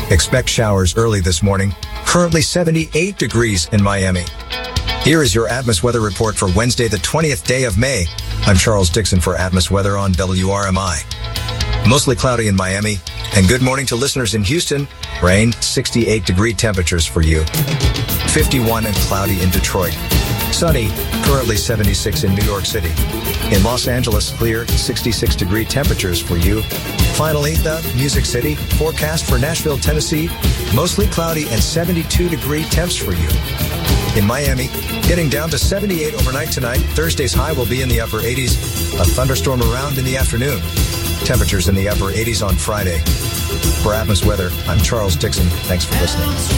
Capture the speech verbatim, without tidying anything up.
Expect showers early this morning. Currently seventy-eight degrees in Miami. Here is your Atmos weather report for Wednesday, the twentieth day of May. I'm Charles Dixon for Atmos Weather on W R M I. Mostly cloudy in Miami. And good morning to listeners in Houston. Rain, sixty-eight degree temperatures for you. fifty-one and cloudy in Detroit. Sunny, currently seventy-six in New York City. In Los Angeles, clear, sixty-six degree temperatures for you. Finally, the Music City forecast for Nashville, Tennessee, mostly cloudy and seventy-two degree temps for you. In Miami, getting down to seventy-eight overnight tonight. Thursday's high will be in the upper eighties. A thunderstorm around in the afternoon. Temperatures in the upper eighties on Friday. For Atmos Weather, I'm Charles Dixon. Thanks for listening.